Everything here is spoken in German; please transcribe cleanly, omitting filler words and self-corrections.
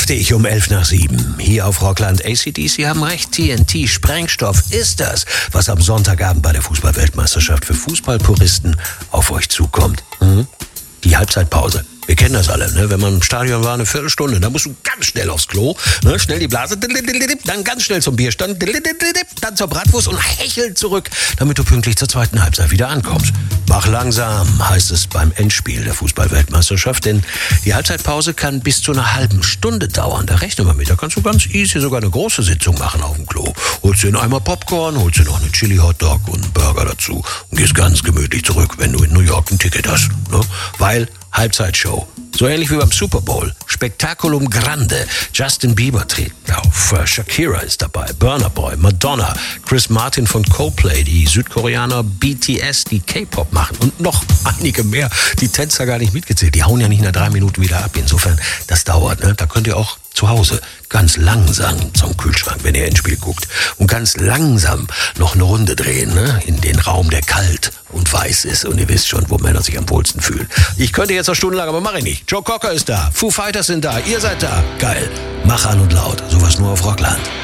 Saftig um 6:11. Hier auf Rockland. AC/DC haben recht, TNT, Sprengstoff ist das, was am Sonntagabend bei der Fußball-Weltmeisterschaft für Fußballpuristen auf euch zukommt. Die Halbzeitpause. Wir kennen das alle, ne? Wenn man im Stadion war, eine Viertelstunde, dann musst du ganz schnell aufs Klo, ne? Schnell die Blase, dann ganz schnell zum Bierstand, dann zur Bratwurst und hechel zurück, damit du pünktlich zur zweiten Halbzeit wieder ankommst. Mach langsam, heißt es beim Endspiel der Fußball-Weltmeisterschaft, denn die Halbzeitpause kann bis zu einer halben Stunde dauern. Da rechnen wir mit, da kannst du ganz easy sogar eine große Sitzung machen auf dem Klo. Holst dir einen Eimer Popcorn, holst dir noch eine Chili-Hotdog und einen Burger dazu und gehst ganz gemütlich zurück, wenn du in New York ein Ticket hast, ne? Weil Halbzeitshow. So ähnlich wie beim Super Bowl. Spektakulum grande. Justin Bieber tritt auf. Shakira ist dabei. Burna Boy, Madonna, Chris Martin von Coldplay, die Südkoreaner BTS, die K-Pop machen und noch einige mehr. Die Tänzer gar nicht mitgezählt. Die hauen ja nicht nach 3 Minuten wieder ab. Insofern, das dauert. Ne? Da könnt ihr auch zu Hause ganz langsam zum Kühlschrank, wenn ihr ins Spiel guckt. Und ganz langsam noch eine Runde drehen, ne? In den Raum, der kalt und weiß ist. Und ihr wisst schon, wo Männer sich am wohlsten fühlen. Ich könnte jetzt noch stundenlang, aber mache ich nicht. Joe Cocker ist da, Foo Fighters sind da, ihr seid da. Geil. Mach an und laut. Sowas nur auf Rockland.